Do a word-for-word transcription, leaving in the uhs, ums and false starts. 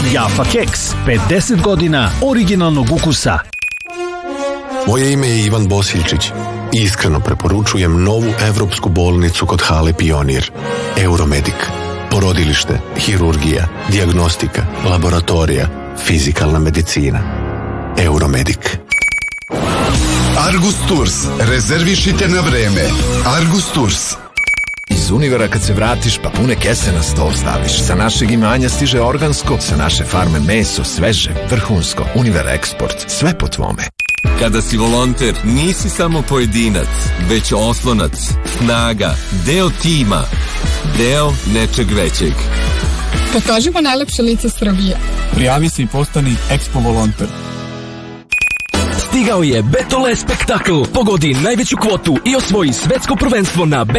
Jaffa keks, pedeset godina originalnog ukusa. Moje ime je Ivan Bosiljčić i iskreno preporučujem novu evropsku bolnicu kod hale Pionir. Euromedik. Porodilište, hirurgija, dijagnostika, laboratorija, fizikalna medicina. Euromedik. Argus Tours. Rezervišite na vreme. Argus Tours. Iz Univera kad se vratiš, pa pune kese na sto staviš. Sa našeg imanja stiže organsko, sa naše farme meso, sveže, vrhunsko. Univer Eksport, sve po tvome. Kada si volonter, nisi samo pojedinac, već oslonac, snaga, deo tima, deo nečeg većeg. Pokažimo najlepše lice Srbije. Prijavi se i postani Expo volonter. Stigao je Betole spektakl. Pogodi najveću kvotu i osvoji svetsko prvenstvo na